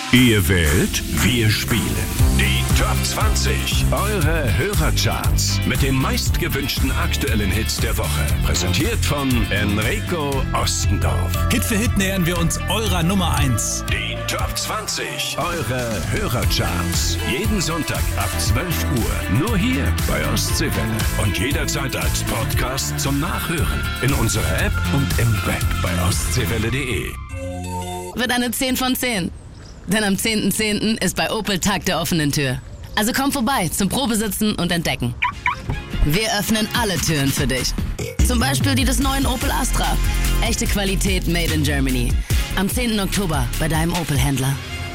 Ihr wählt, wir spielen. Die Top 20, eure Hörercharts mit den meistgewünschten aktuellen Hits der Woche. Präsentiert von Enrico Ostendorf. Hit für Hit nähern wir uns eurer Nummer 1. Die Top 20, eure Hörercharts. Jeden Sonntag ab 12 Uhr. Nur hier bei Ostseewelle. Und jederzeit als Podcast zum Nachhören. In unserer App und im Web bei ostseewelle.de. Wird eine 10 von 10. Denn am 10.10. ist bei Opel Tag der offenen Tür. Also komm vorbei zum Probesitzen und Entdecken. Wir öffnen alle Türen für dich. Zum Beispiel die des neuen Opel Astra. Echte Qualität made in Germany. Am 10. Oktober bei deinem Opel-Händler.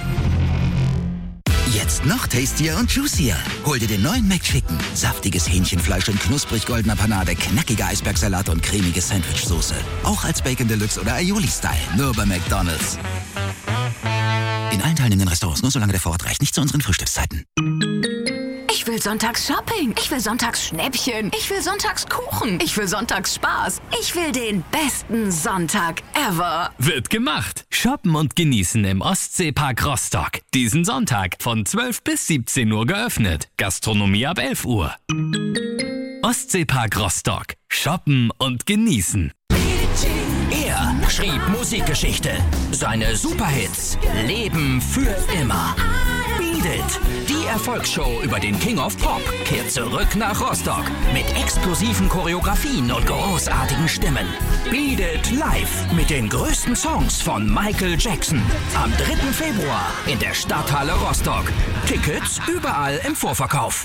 Jetzt noch tastier und juicier. Hol dir den neuen McChicken. Saftiges Hähnchenfleisch in knusprig goldener Panade, knackiger Eisbergsalat und cremige Sandwichsoße. Auch als Bacon Deluxe oder Aioli-Style. Nur bei McDonald's. In allen teilnehmenden Restaurants, nur solange der Vorrat reicht. Nicht zu unseren Frühstückszeiten. Ich will sonntags Shopping. Ich will sonntags Schnäppchen. Ich will sonntags Kuchen. Ich will sonntags Spaß. Ich will den besten Sonntag ever. Wird gemacht. Shoppen und genießen im Ostseepark Rostock. Diesen Sonntag von 12 bis 17 Uhr geöffnet. Gastronomie ab 11 Uhr. Ostseepark Rostock. Shoppen und genießen. Er schrieb Musikgeschichte. Seine Superhits leben für immer. Beat It, die Erfolgsshow über den King of Pop, kehrt zurück nach Rostock mit explosiven Choreografien und großartigen Stimmen. Beat It live mit den größten Songs von Michael Jackson. Am 3. Februar in der Stadthalle Rostock. Tickets überall im Vorverkauf.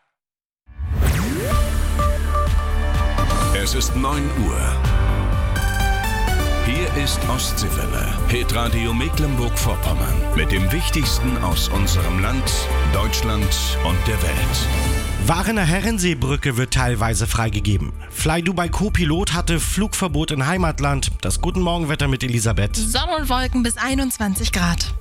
Es ist 9 Uhr. Hier ist Ostseewelle, Hitradio Mecklenburg-Vorpommern. Mit dem Wichtigsten aus unserem Land, Deutschland und der Welt. Waarener Herrenseebrücke wird teilweise freigegeben. Fly Dubai Co-Pilot hatte Flugverbot in Heimatland. Das Guten Morgenwetter mit Elisabeth. Sonne und Wolken bis 21 Grad.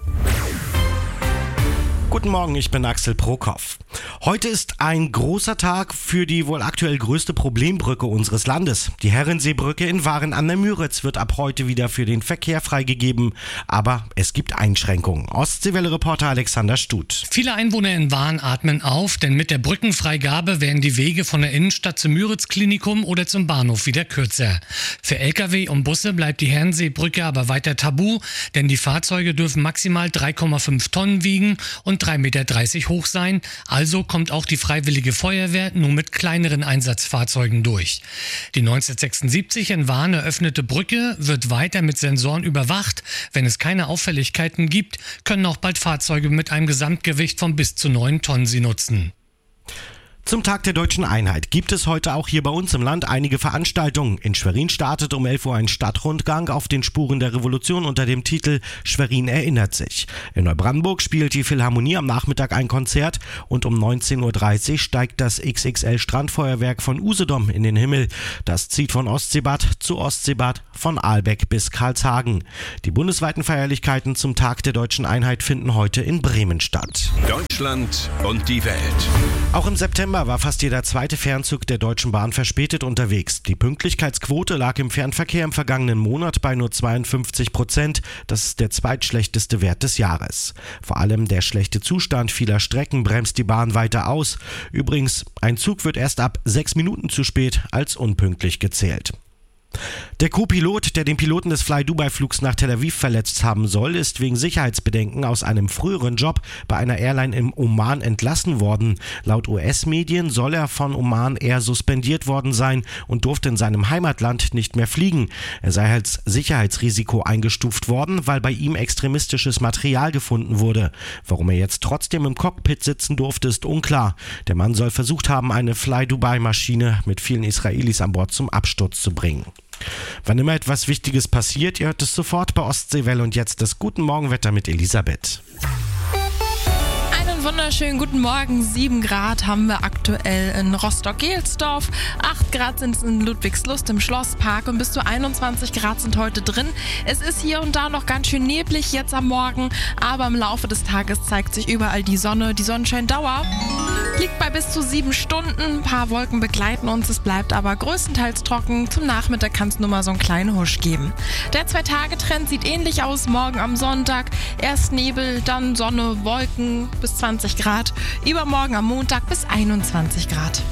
Guten Morgen, ich bin Axel Prokop. Heute ist ein großer Tag für die wohl aktuell größte Problembrücke unseres Landes. Die Herrenseebrücke in Waren an der Müritz wird ab heute wieder für den Verkehr freigegeben. Aber es gibt Einschränkungen. Ostseewelle-Reporter Alexander Stut. Viele Einwohner in Waren atmen auf, denn mit der Brückenfreigabe werden die Wege von der Innenstadt zum Müritz-Klinikum oder zum Bahnhof wieder kürzer. Für Lkw und Busse bleibt die Herrenseebrücke aber weiter tabu, denn die Fahrzeuge dürfen maximal 3,5 Tonnen wiegen und 3,30 Meter hoch sein, also kommt auch die Freiwillige Feuerwehr nur mit kleineren Einsatzfahrzeugen durch. Die 1976 in Waren eröffnete Brücke wird weiter mit Sensoren überwacht. Wenn es keine Auffälligkeiten gibt, können auch bald Fahrzeuge mit einem Gesamtgewicht von bis zu 9 Tonnen sie nutzen. Zum Tag der Deutschen Einheit gibt es heute auch hier bei uns im Land einige Veranstaltungen. In Schwerin startet um 11 Uhr ein Stadtrundgang auf den Spuren der Revolution unter dem Titel Schwerin erinnert sich. In Neubrandenburg spielt die Philharmonie am Nachmittag ein Konzert und um 19.30 Uhr steigt das XXL Strandfeuerwerk von Usedom in den Himmel. Das zieht von Ostseebad zu Ostseebad, von Aalbeck bis Karlshagen. Die bundesweiten Feierlichkeiten zum Tag der Deutschen Einheit finden heute in Bremen statt. Deutschland und die Welt. Auch im September war fast jeder zweite Fernzug der Deutschen Bahn verspätet unterwegs. Die Pünktlichkeitsquote lag im Fernverkehr im vergangenen Monat bei nur 52%. Das ist der zweitschlechteste Wert des Jahres. Vor allem der schlechte Zustand vieler Strecken bremst die Bahn weiter aus. Übrigens, ein Zug wird erst ab 6 Minuten zu spät als unpünktlich gezählt. Der Co-Pilot, der den Piloten des Fly-Dubai-Flugs nach Tel Aviv verletzt haben soll, ist wegen Sicherheitsbedenken aus einem früheren Job bei einer Airline im Oman entlassen worden. Laut US-Medien soll er von Oman Air suspendiert worden sein und durfte in seinem Heimatland nicht mehr fliegen. Er sei als Sicherheitsrisiko eingestuft worden, weil bei ihm extremistisches Material gefunden wurde. Warum er jetzt trotzdem im Cockpit sitzen durfte, ist unklar. Der Mann soll versucht haben, eine Fly-Dubai-Maschine mit vielen Israelis an Bord zum Absturz zu bringen. Wann immer etwas Wichtiges passiert, ihr hört es sofort bei Ostseewelle und jetzt das Guten Morgenwetter mit Elisabeth. Einen wunderschönen guten Morgen. 7 Grad haben wir aktuell in Rostock-Gelsdorf. 8 Grad sind es in Ludwigslust im Schlosspark und bis zu 21 Grad sind heute drin. Es ist hier und da noch ganz schön neblig jetzt am Morgen, aber im Laufe des Tages zeigt sich überall die Sonne, die Sonnenscheindauer. Liegt bei bis zu 7 Stunden. Ein paar Wolken begleiten uns, es bleibt aber größtenteils trocken. Zum Nachmittag kann es nur mal so einen kleinen Husch geben. Der 2-Tage-Trend sieht ähnlich aus. Morgen am Sonntag erst Nebel, dann Sonne, Wolken bis 20 Grad. Übermorgen am Montag bis 21 Grad.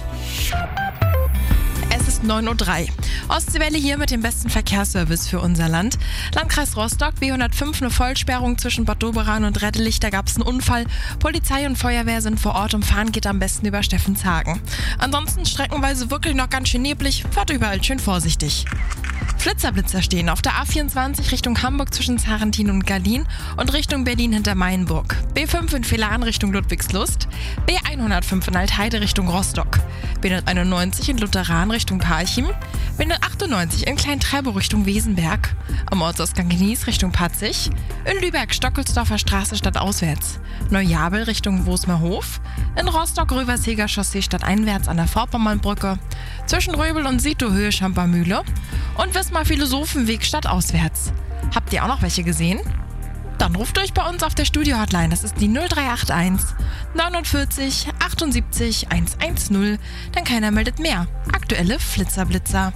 Es ist 9:03 Uhr. Ostseewelle hier mit dem besten Verkehrsservice für unser Land. Landkreis Rostock, B105, eine Vollsperrung zwischen Bad Doberan und Reddelicht. Da gab es einen Unfall. Polizei und Feuerwehr sind vor Ort und fahren geht am besten über Steffenshagen. Ansonsten streckenweise wirklich noch ganz schön neblig. Fahrt überall schön vorsichtig. Flitzer stehen auf der A24 Richtung Hamburg zwischen Sarrentin und Gallien und Richtung Berlin hinter Mainburg. B5 in Villaren Richtung Ludwigslust, B105 in Altheide Richtung Rostock, B191 in Lutheran Richtung Parchim, B198 in Klein-Treibow Richtung Wesenberg, am Ortsausgang Genieß Richtung Patzig, in Lübeck Stockelsdorfer Straße stadtauswärts, Neujabel Richtung Wosmerhof, in Rostock Röverseger Chaussee stadteinwärts an der Vorpommernbrücke, zwischen Röbel und Sito Höhe Schampermühle und Wismar Philosophenweg stadtauswärts. Habt ihr auch noch welche gesehen? Dann ruft euch bei uns auf der Studio-Hotline. Das ist die 0381 49 78 110. Denn keiner meldet mehr. Aktuelle Flitzerblitzer.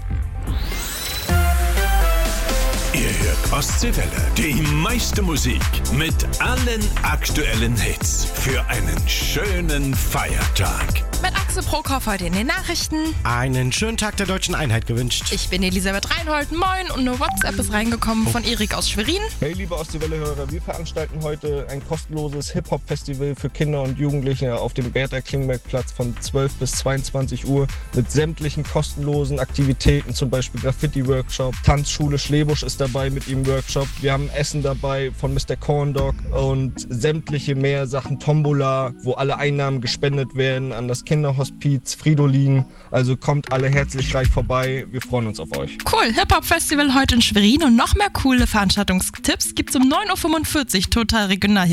Ihr hört Ostseewelle, die meiste Musik mit allen aktuellen Hits für einen schönen Feiertag. Mit Axel Prokop heute in den Nachrichten. Einen schönen Tag der deutschen Einheit gewünscht. Ich bin Elisabeth Reinhold, moin, und eine WhatsApp ist reingekommen von Erik aus Schwerin. Hey liebe Ostseewelle-Hörer, wir veranstalten heute ein kostenloses Hip-Hop-Festival für Kinder und Jugendliche auf dem Bertha-Klingbeck-Platz von 12 bis 22 Uhr mit sämtlichen kostenlosen Aktivitäten, zum Beispiel Graffiti-Workshop, Tanzschule Schlebusch ist dabei mit ihrem Workshop. Wir haben Essen dabei von Mr. Corn Dog und sämtliche mehr Sachen, Tombola, wo alle Einnahmen gespendet werden an das Kinderhospiz Fridolin. Also kommt alle herzlich reich vorbei. Wir freuen uns auf euch. Cool, Hip-Hop-Festival heute in Schwerin und noch mehr coole Veranstaltungstipps gibt's um 9:45 Uhr total regional hier